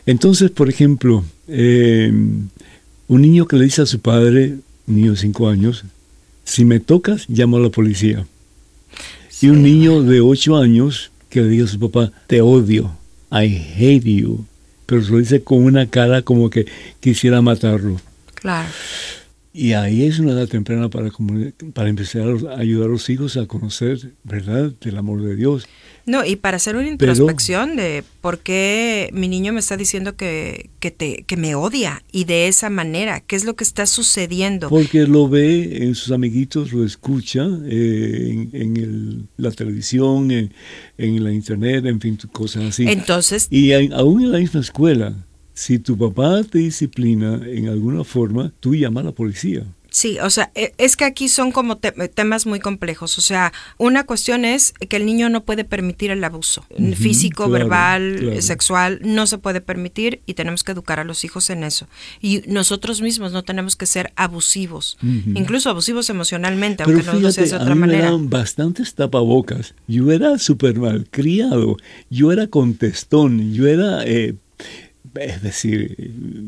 Entonces, por ejemplo, un niño que le dice a su padre, un niño de 5 años, si me tocas, llamo a la policía. Sí. Y un niño de 8 años que le diga a su papá, te odio, I hate you. Pero se lo dice con una cara como que quisiera matarlo. Claro. Y ahí es una edad temprana para empezar a ayudar a los hijos a conocer, ¿verdad?, del amor de Dios. No, y para hacer una introspección de por qué mi niño me está diciendo que me odia y de esa manera, qué es lo que está sucediendo. Porque lo ve en sus amiguitos, lo escucha en la televisión, en la internet, en fin, cosas así. Entonces, y aún en la misma escuela, si tu papá te disciplina en alguna forma, tú llamas a la policía. sí, o sea, es que aquí son como temas muy complejos. O sea, una cuestión es que el niño no puede permitir el abuso físico, claro, verbal, claro. sexual, no se puede permitir y tenemos que educar a los hijos en eso. Y nosotros mismos no tenemos que ser abusivos, incluso abusivos emocionalmente, Pero aunque no lo seas de otra a mí manera. me daban bastantes tapabocas. Yo era súper malcriado, yo era contestón, yo era... es decir,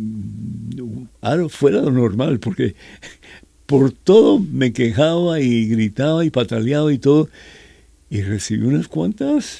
fuera de lo normal, porque por todo me quejaba y gritaba y pataleaba y todo, y recibí unas cuantas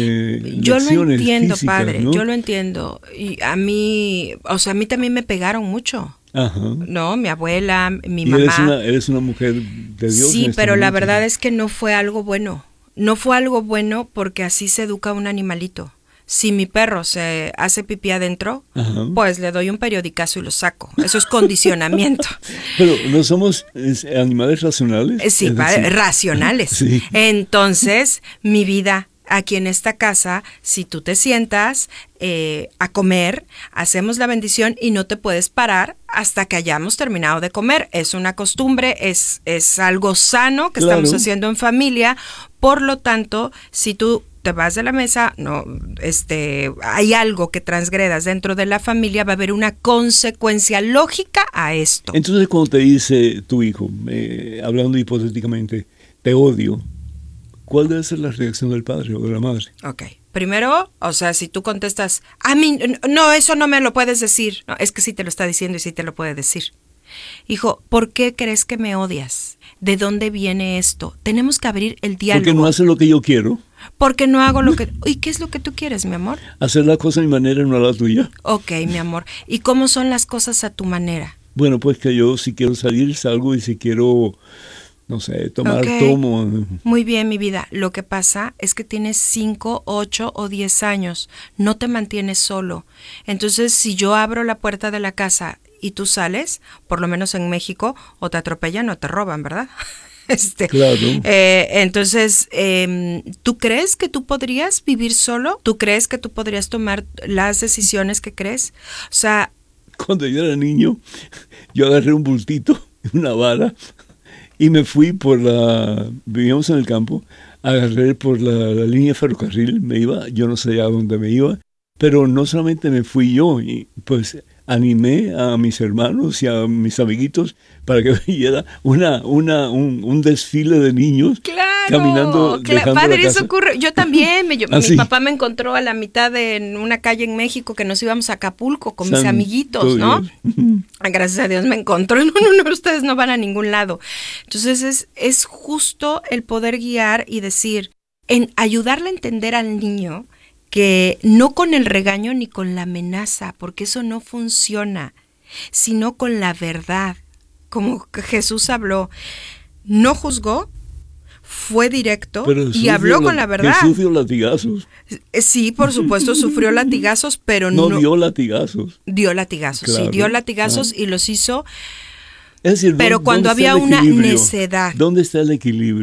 yo lecciones lo entiendo, físicas, padre, ¿no? yo lo entiendo. Y a mí, o sea, a mí también me pegaron mucho. Ajá. No, mi abuela, mi Y mamá. eres una mujer de Dios. Sí, en este pero la momento. verdad es que no fue algo bueno. No fue algo bueno porque así se educa a un animalito. Si mi perro se hace pipí adentro, Ajá. pues le doy un periodicazo y lo saco. Eso es condicionamiento. Pero no somos animales racionales. Sí, racionales. Sí. Entonces, mi vida, aquí en esta casa, si tú te sientas a comer, hacemos la bendición y no te puedes parar hasta que hayamos terminado de comer. Es una costumbre, es algo sano que estamos haciendo en familia. Por lo tanto, si tú te vas de la mesa, no, hay algo que transgredas dentro de la familia, va a haber una consecuencia lógica a esto. Entonces, cuando te dice tu hijo, hablando hipotéticamente, te odio, ¿cuál debe ser la reacción del padre o de la madre? Ok. Primero, o sea, si tú contestas, a mí, no, eso no me lo puedes decir. No, es que sí te lo está diciendo y sí te lo puede decir. Hijo, ¿por qué crees que me odias? ¿De dónde viene esto? Tenemos que abrir el diálogo. Porque no hace lo que yo quiero. Porque no hago lo que... ¿Y qué es lo que tú quieres, mi amor? Hacer la cosa a mi manera, no a la tuya. Ok, mi amor. ¿Y cómo son las cosas a tu manera? Bueno, pues que yo si quiero salir, salgo, y si quiero, no sé, tomar, tomo. Muy bien, mi vida. Lo que pasa es que tienes 5, 8 o 10 años. No te mantienes solo. Entonces, si yo abro la puerta de la casa y tú sales, por lo menos en México, o te atropellan o te roban, ¿verdad? Claro. Entonces, ¿tú crees que tú podrías vivir solo? ¿Tú crees que tú podrías tomar las decisiones que crees? O sea... Cuando yo era niño, yo agarré un bultito, una vara, y me fui vivíamos en el campo, agarré por la línea de ferrocarril, me iba, yo no sé a dónde me iba, pero no solamente me fui yo, y pues animé a mis hermanos y a mis amiguitos para que viera un desfile de niños. Claro, caminando, dejando padre, la casa. eso ocurre. Yo también, mi papá me encontró a la mitad en una calle en México que nos íbamos a Acapulco con mis amiguitos, ¿no? Gracias a Dios me encontró. No, ustedes no van a ningún lado. Entonces es justo el poder guiar y decir, ayudarle a entender al niño que no con el regaño ni con la amenaza, porque eso no funciona, sino con la verdad. Como Jesús habló, no juzgó, fue directo y habló con la verdad. Jesús dio latigazos. Sí, por supuesto, sufrió latigazos, pero no dio latigazos. Dio latigazos, claro, sí, dio latigazos y los hizo, es decir, pero cuando había una necedad. ¿Dónde está el equilibrio?